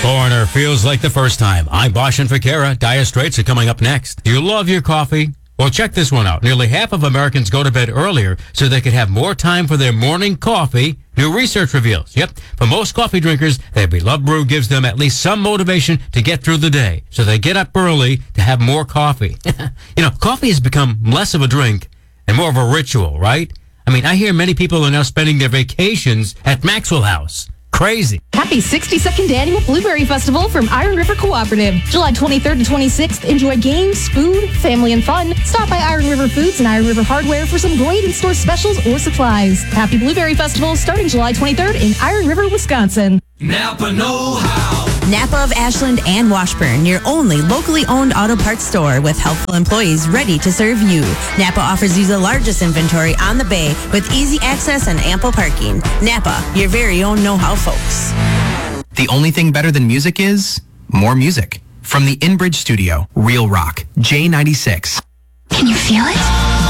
Foreigner feels like the first time. I'm Bosch and Vaquera. Dire Straits are coming up next. Do you love your coffee? Well, check this one out. Nearly half of Americans go to bed earlier so they could have more time for their morning coffee. New research reveals. Yep, for most coffee drinkers, their beloved brew gives them at least some motivation to get through the day. So they get up early to have more coffee. Coffee has become less of a drink and more of a ritual, right? I mean, I hear many people are now spending their vacations at Maxwell House. Crazy. Happy 62nd Annual Blueberry Festival from Iron River Cooperative. July 23rd to 26th. Enjoy games, food, family, and fun. Stop by Iron River Foods and Iron River Hardware for some great in-store specials or supplies. Happy Blueberry Festival starting July 23rd in Iron River, Wisconsin. Napa know-how. Napa of Ashland and Washburn, your only locally owned auto parts store with helpful employees ready to serve you. Napa offers you the largest inventory on the bay with easy access and ample parking. Napa, your very own know-how folks. The only thing better than music is more music. From the InBridge Studio, Real Rock, J96. Can you feel it?